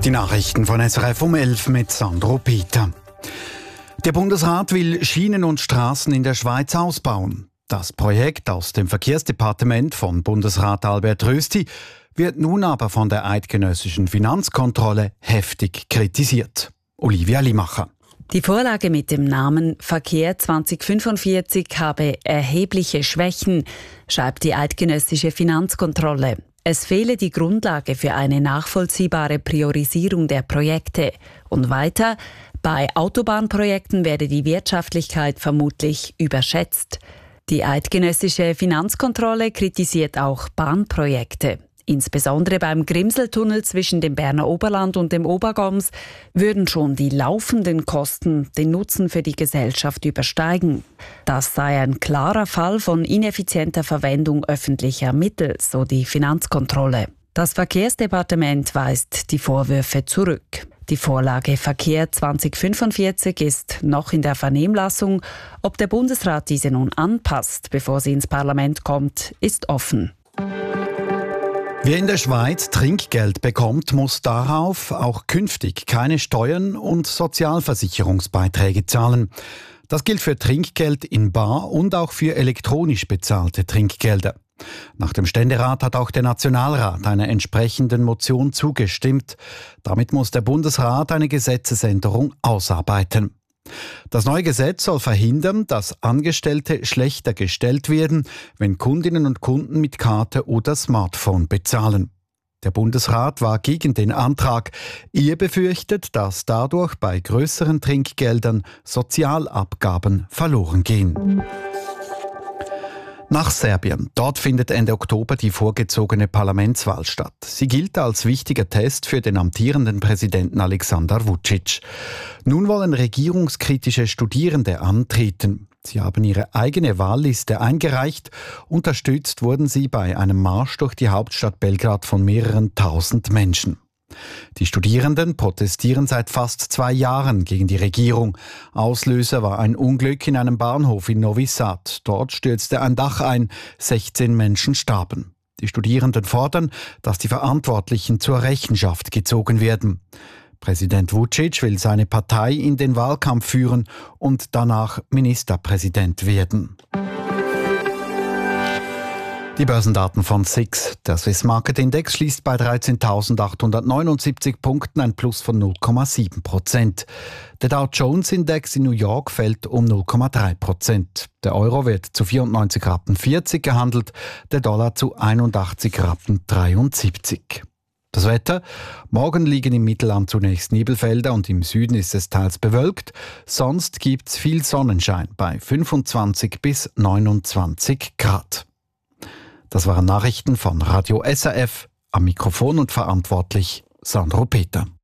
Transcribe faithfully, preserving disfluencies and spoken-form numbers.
Die Nachrichten von S R F um elf mit Sandro Peter. Der Bundesrat will Schienen und Straßen in der Schweiz ausbauen. Das Projekt aus dem Verkehrsdepartement von Bundesrat Albert Rösti wird nun aber von der eidgenössischen Finanzkontrolle heftig kritisiert. Olivia Limacher. Die Vorlage mit dem Namen Verkehr zwanzig fünfundvierzig habe erhebliche Schwächen, schreibt die eidgenössische Finanzkontrolle. Es fehle die Grundlage für eine nachvollziehbare Priorisierung der Projekte. Und weiter, bei Autobahnprojekten werde die Wirtschaftlichkeit vermutlich überschätzt. Die eidgenössische Finanzkontrolle kritisiert auch Bahnprojekte. Insbesondere beim Grimseltunnel zwischen dem Berner Oberland und dem Obergoms würden schon die laufenden Kosten den Nutzen für die Gesellschaft übersteigen. Das sei ein klarer Fall von ineffizienter Verwendung öffentlicher Mittel, so die Finanzkontrolle. Das Verkehrsdepartement weist die Vorwürfe zurück. Die Vorlage Verkehr zwanzig fünfundvierzig ist noch in der Vernehmlassung. Ob der Bundesrat diese nun anpasst, bevor sie ins Parlament kommt, ist offen. Wer in der Schweiz Trinkgeld bekommt, muss darauf auch künftig keine Steuern und Sozialversicherungsbeiträge zahlen. Das gilt für Trinkgeld in bar und auch für elektronisch bezahlte Trinkgelder. Nach dem Ständerat hat auch der Nationalrat einer entsprechenden Motion zugestimmt. Damit muss der Bundesrat eine Gesetzesänderung ausarbeiten. Das neue Gesetz soll verhindern, dass Angestellte schlechter gestellt werden, wenn Kundinnen und Kunden mit Karte oder Smartphone bezahlen. Der Bundesrat war gegen den Antrag. Er befürchtet, dass dadurch bei größeren Trinkgeldern Sozialabgaben verloren gehen. Nach Serbien. Dort findet Ende Oktober die vorgezogene Parlamentswahl statt. Sie gilt als wichtiger Test für den amtierenden Präsidenten Aleksandar Vučić. Nun wollen regierungskritische Studierende antreten. Sie haben ihre eigene Wahlliste eingereicht. Unterstützt wurden sie bei einem Marsch durch die Hauptstadt Belgrad von mehreren tausend Menschen. Die Studierenden protestieren seit fast zwei Jahren gegen die Regierung. Auslöser war ein Unglück in einem Bahnhof in Novi Sad. Dort stürzte ein Dach ein, sechzehn Menschen starben. Die Studierenden fordern, dass die Verantwortlichen zur Rechenschaft gezogen werden. Präsident Vučić will seine Partei in den Wahlkampf führen und danach Ministerpräsident werden. Die Börsendaten von S I X. Der Swiss Market Index schließt bei dreizehntausendachthundertneunundsiebzig Punkten, ein Plus von null Komma sieben Prozent. Der Dow Jones Index in New York fällt um null Komma drei Prozent. Der Euro wird zu vierundneunzig Rappen vierzig gehandelt, der Dollar zu einundachtzig Rappen dreiundsiebzig. Das Wetter. Morgen liegen im Mittelland zunächst Nebelfelder und im Süden ist es teils bewölkt. Sonst gibt's viel Sonnenschein bei fünfundzwanzig bis neunundzwanzig Grad. Das waren Nachrichten von Radio S R F. Am Mikrofon und verantwortlich Sandro Peter.